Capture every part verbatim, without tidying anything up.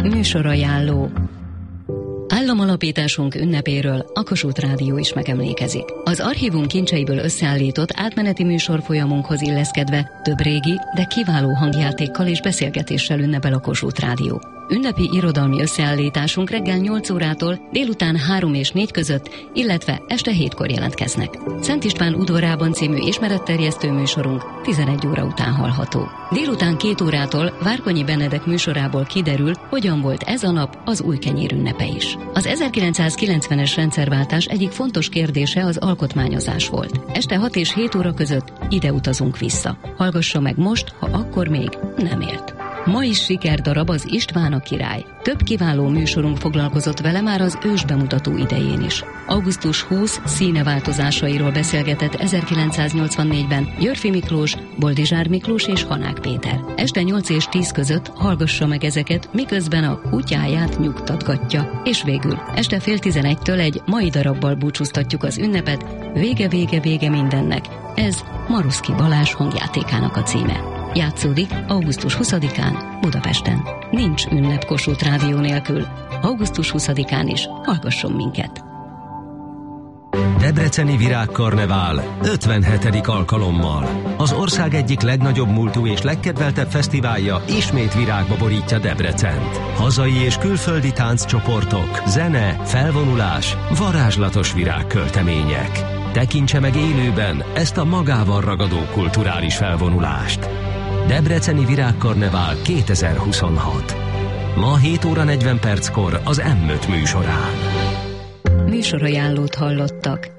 Műsorajánló. Államalapításunk ünnepéről a Kossuth Rádió is megemlékezik. Az archívum kincseiből összeállított átmeneti műsorfolyamunkhoz illeszkedve több régi, de kiváló hangjátékkal és beszélgetéssel ünnepel a Kossuth Rádió. Ünnepi irodalmi összeállításunk reggel nyolc órától délután három és négy között, illetve este hétkor jelentkeznek. Szent István udvarában című ismeretterjesztő műsorunk tizenegy óra után hallható. Délután két órától Várkonyi Benedek műsorából kiderül, hogyan volt ez a nap az új kenyér ünnepe is. Az ezerkilencszázkilencvenes rendszerváltás egyik fontos kérdése az alkotmányozás volt. Este hat és hét óra között ide utazunk vissza. Hallgassa meg most, ha akkor még nem élt. Ma is sikerdarab az István a király. Több kiváló műsorunk foglalkozott vele már az ős bemutató idején is. augusztus huszadika színe változásairól beszélgetett ezerkilencszáznyolcvannégyben Györffy Miklós, Boldizsár Miklós és Hanák Péter. Este nyolc és tíz között hallgassa meg ezeket, miközben a kutyáját nyugtatgatja. És végül este fél tizenegytől egy mai darabbal búcsúztatjuk az ünnepet, Vége, vége, vége mindennek. Ez Maruszki Balázs hangjátékának a címe. Játszódik augusztus huszadikán Budapesten. Nincs ünnep Kossuth Rádió nélkül. augusztus huszadikán is hallgasson minket. Debreceni Virágkarnevál ötvenhetedik alkalommal. Az ország egyik legnagyobb múltú és legkedveltebb fesztiválja ismét virágba borítja Debrecent. Hazai és külföldi tánccsoportok, zene, felvonulás, varázslatos virágköltemények. Tekintse meg élőben ezt a magával ragadó kulturális felvonulást. Debreceni Virágkarnevál kétezer-huszonhat. Ma hét óra negyven perckor az em öt műsorán. Műsorajánlót hallottak.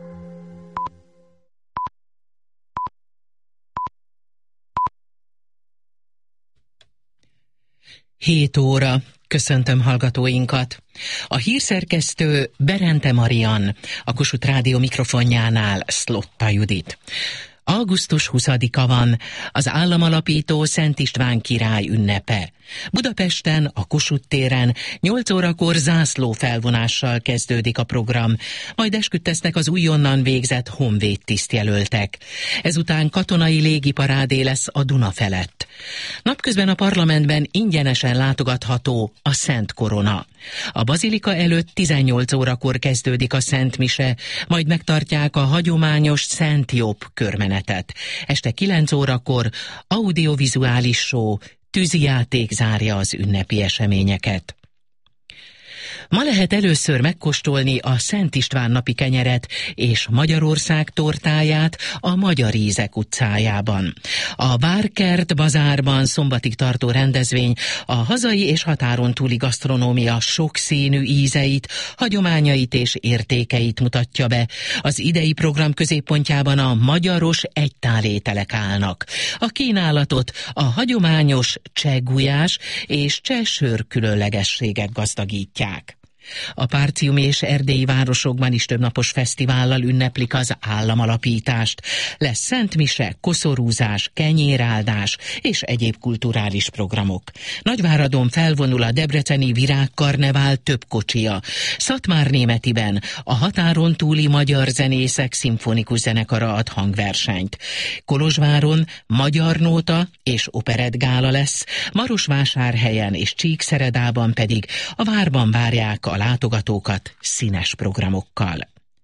hét óra. Köszöntöm hallgatóinkat. A hírszerkesztő Berente Marian, a Kossuth Rádió mikrofonjánál Szlotta Judit. augusztus huszadika van, az államalapító Szent István király ünnepe. Budapesten, a Kossuth téren nyolc órakor zászló felvonással kezdődik a program, majd esküdtesznek az újonnan végzett honvéd tisztjelöltek. Ezután katonai légiparádé lesz a Duna felett. Napközben a parlamentben ingyenesen látogatható a Szent Korona. A bazilika előtt tizennyolc órakor kezdődik a Szent Mise, majd megtartják a hagyományos Szent Jobb körmenetet. Este kilenc órakor audiovizuális show, tűzijáték zárja az ünnepi eseményeket. Ma lehet először megkóstolni a Szent István napi kenyeret és Magyarország tortáját a Magyar Ízek utcájában. A Várkert bazárban szombatig tartó rendezvény a hazai és határon túli gasztronómia sokszínű ízeit, hagyományait és értékeit mutatja be. Az idei program középpontjában a magyaros egytálételek állnak. A kínálatot a hagyományos cseh gulyás és cseh sör különlegességek gazdagítják. A párciumi és erdélyi városokban is többnapos fesztivállal ünneplik az államalapítást. Lesz szentmise, koszorúzás, kenyéráldás és egyéb kulturális programok. Nagyváradon felvonul a debreceni Virágkarnevál több kocsia. Szatmárnémetiben a határon túli magyar zenészek szimfonikus zenekara ad hangversenyt. Kolozsváron magyar nóta és operettgála lesz, Marosvásárhelyen és Csíkszeredában pedig a várban várják a látogatókat színes programokkal.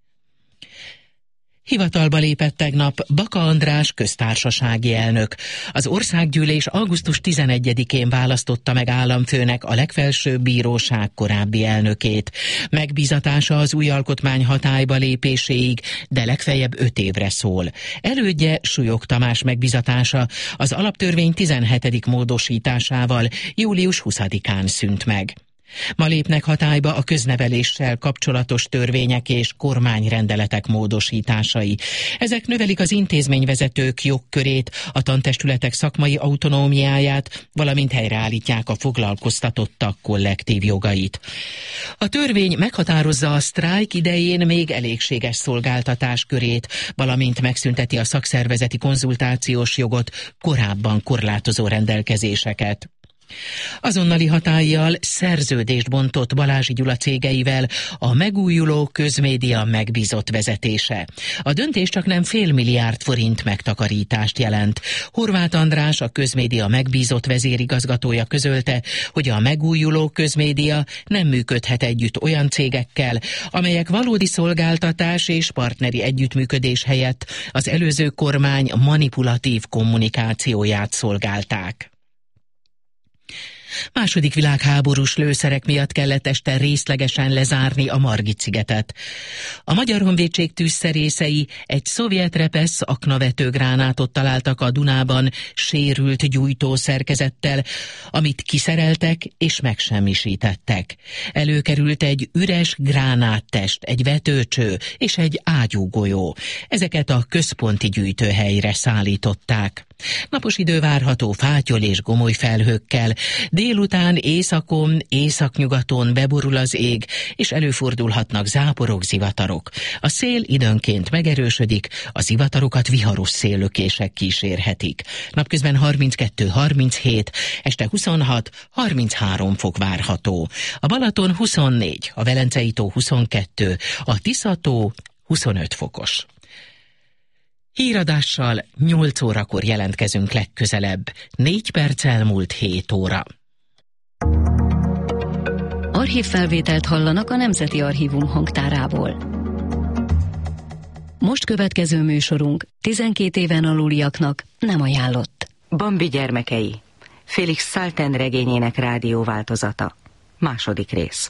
Hivatalba lépett tegnap Baka András köztársasági elnök. Az országgyűlés augusztus tizenegyedikén választotta meg államfőnek a legfelsőbb bíróság korábbi elnökét. Megbízatása az új alkotmány hatályba lépéséig, de legfeljebb öt évre szól. Elődje Súlyog Tamás megbízatása az alaptörvény tizenhetedik módosításával július huszadikán szűnt meg. Ma lépnek hatályba a közneveléssel kapcsolatos törvények és kormányrendeletek módosításai. Ezek növelik az intézményvezetők jogkörét, a tantestületek szakmai autonómiáját, valamint helyreállítják a foglalkoztatottak kollektív jogait. A törvény meghatározza a sztrájk idején még elégséges szolgáltatás körét, valamint megszünteti a szakszervezeti konzultációs jogot, korábban korlátozó rendelkezéseket. Azonnali hatállyal szerződést bontott Balázsi Gyula cégeivel a megújuló közmédia megbízott vezetése. A döntés csak nem fél milliárd forint megtakarítást jelent. Horváth András, a közmédia megbízott vezérigazgatója közölte, hogy a megújuló közmédia nem működhet együtt olyan cégekkel, amelyek valódi szolgáltatás és partneri együttműködés helyett az előző kormány manipulatív kommunikációját szolgálták. Második világháborús lőszerek miatt kellett este részlegesen lezárni a Margit-szigetet. A Magyar Honvédség tűzszerészei egy szovjet repesz aknavető gránátot találtak a Dunában sérült gyújtószerkezettel, amit kiszereltek és megsemmisítettek. Előkerült egy üres gránáttest, egy vetőcső és egy ágyúgolyó. Ezeket a központi gyűjtőhelyre szállították. Napos idő várható fátyol és gomoly felhőkkel, délután északon, északnyugaton beborul az ég, és előfordulhatnak záporok, zivatarok. A szél időnként megerősödik, a zivatarokat viharos széllökések kísérhetik. Napközben harminckettő harminchét, este huszonhat harminchárom fok várható. A Balaton huszonnégy, a Velencei tó huszonkettő, a Tisza-tó huszonöt fokos. Híradással nyolc órakor jelentkezünk legközelebb. Négy perc elmúlt hét óra. Archívfelvételt hallanak a Nemzeti Archívum hangtárából. Most következő műsorunk tizenkét éven aluliaknak nem ajánlott. Bambi gyermekei. Félix Salten regényének rádióváltozata. Második rész.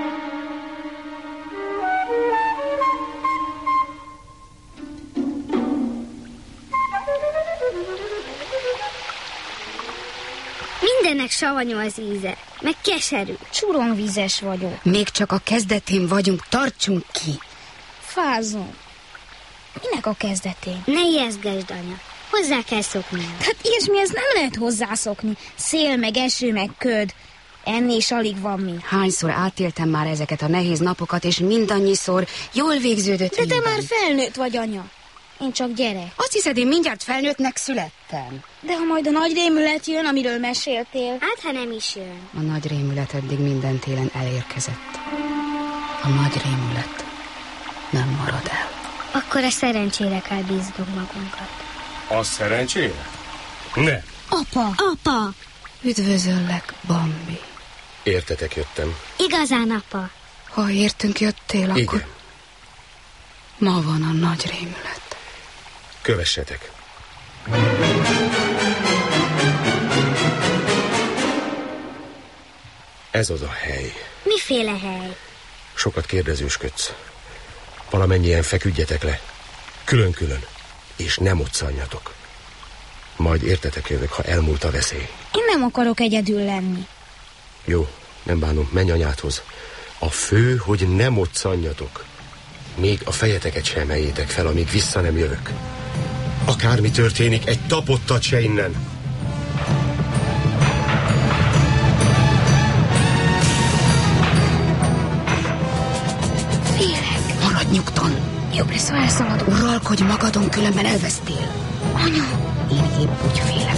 Mindennek savanyú az íze, meg keserű. Csuromvízes vagyok. Még csak a kezdetén vagyunk, tartsunk ki. Fázom. Minek a kezdetén? Ne ijesztgesd, anya. Hozzá kell szokni. Hát ilyesmihez nem lehet hozzászokni. Szél, meg eső, meg köd. Enni is alig van mi. Hányszor átéltem már ezeket a nehéz napokat, és mindannyiszor jól végződött. De te minden. már felnőtt vagy, anya. Én csak gyerek. Azt hiszed, én mindjárt felnőttnek születtem. De ha majd a nagy rémület jön, amiről meséltél. Hát, ha nem is jön. A nagy rémület eddig minden télen elérkezett. A nagy rémület nem marad el. Akkor a szerencsére kell bíznunk magunkat. A szerencsére? Ne. Apa! Apa! Üdvözöllek, Bambi. Értetek jöttem. Igazán, apa. Ha értünk jöttél, akkor... Igen. Ma van a nagy rémület. Kövessetek. Ez az a hely. Miféle hely? Sokat kérdezősködsz. Valamennyien feküdjetek le. Külön-külön. És nem moccanjatok. Majd értetek jövök, ha elmúlt a veszély. Én nem akarok egyedül lenni. Jó, nem bánom, menj anyádhoz. A fő, hogy ne moccanjatok. Még a fejeteket sem emeljétek fel, amíg vissza nem jövök. Akármi történik, egy tapottat se innen. Félek. Maradj nyugton. Jobb lesz, ha elszaladok. Uralkodj magadon, különben elvesztél. Anya! Én épp úgy félek.